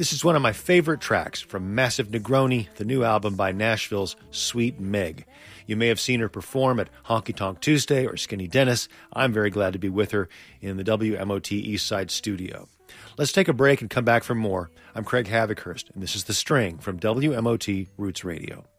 This is one of my favorite tracks from Massive Negroni, the new album by Nashville's Sweet Meg. You may have seen her perform at Honky Tonk Tuesday or Skinny Dennis. I'm very glad to be with her in the WMOT Eastside studio. Let's take a break and come back for more. I'm Craig Havikhurst, and this is The String from WMOT Roots Radio.